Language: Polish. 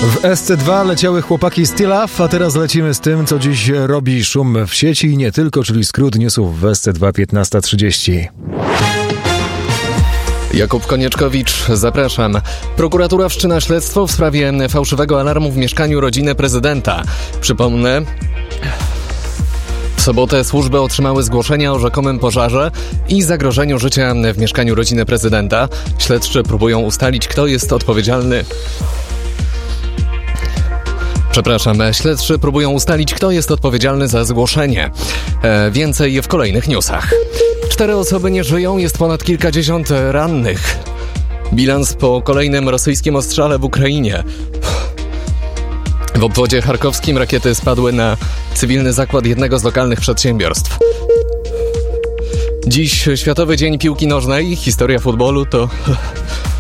W SC2 leciały chłopaki Still Love, a teraz lecimy z tym, co dziś robi szum w sieci i nie tylko, czyli skrót newsów w SC2 15:30. Jakub Konieczkowicz, zapraszam. Prokuratura wszczyna śledztwo w sprawie fałszywego alarmu w mieszkaniu rodziny prezydenta. Przypomnę, w sobotę służby otrzymały zgłoszenia o rzekomym pożarze i zagrożeniu życia w mieszkaniu rodziny prezydenta. Śledczy próbują ustalić, kto jest odpowiedzialny. Śledczy próbują ustalić, kto jest odpowiedzialny za zgłoszenie. Więcej w kolejnych newsach. 4 osoby nie żyją, jest ponad kilkadziesiąt rannych. Bilans po kolejnym rosyjskim ostrzale w Ukrainie. W obwodzie charkowskim rakiety spadły na cywilny zakład jednego z lokalnych przedsiębiorstw. Dziś Światowy Dzień Piłki Nożnej. Historia futbolu to